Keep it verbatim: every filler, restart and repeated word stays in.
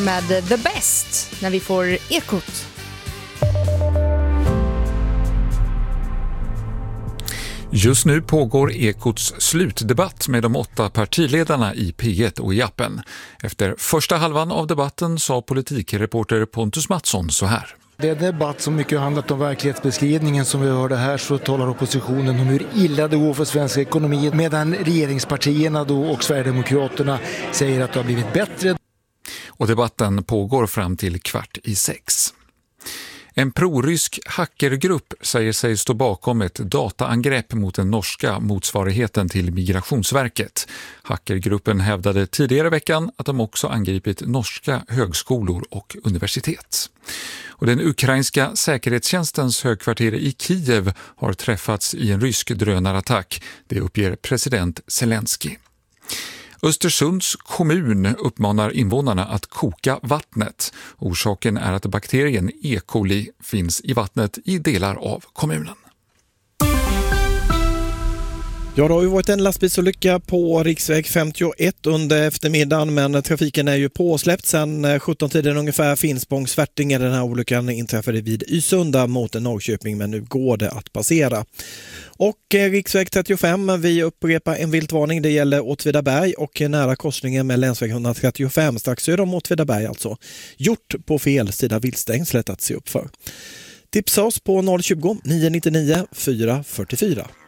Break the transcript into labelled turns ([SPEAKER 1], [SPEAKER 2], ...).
[SPEAKER 1] Med The Best när vi får Ekot.
[SPEAKER 2] Just nu pågår Ekots slutdebatt med de åtta partiledarna i P ett och i appen. Efter första halvan av debatten sa politikreporter Pontus Mattsson så här.
[SPEAKER 3] Det är en debatt som mycket handlat om verklighetsbeskrivningen. Som vi hörde här så talar oppositionen om hur illa det går för svensk ekonomi, medan regeringspartierna då och Sverigedemokraterna säger att det har blivit bättre.
[SPEAKER 2] Och debatten pågår fram till kvart i sex. En prorysk hackergrupp säger sig stå bakom ett dataangrepp mot den norska motsvarigheten till Migrationsverket. Hackergruppen hävdade tidigare i veckan att de också angripit norska högskolor och universitet. Och den ukrainska säkerhetstjänstens högkvarter i Kiev har träffats i en rysk drönarattack. Det uppger president Zelensky. Östersunds kommun uppmanar invånarna att koka vattnet. Orsaken är att bakterien E. coli finns i vattnet i delar av kommunen.
[SPEAKER 4] Ja, det har ju varit en lastbilsolycka på riksväg femtioett under eftermiddagen, men trafiken är ju påsläppt sedan sjutton-tiden ungefär. Finspång-Svärtinge, den här olyckan inträffade vid Ysunda mot Norrköping, men nu går det att passera. Och eh, riksväg trettiofem, vi upprepar en viltvarning, det gäller Åtvidaberg och nära korsningen med länsväg etthundratrettiofem, strax söder om Åtvidaberg alltså. Gjort på fel sida viltstängslet att se upp för. Tipsa oss på noll tjugo, nio nio nio, fyra fyra fyra.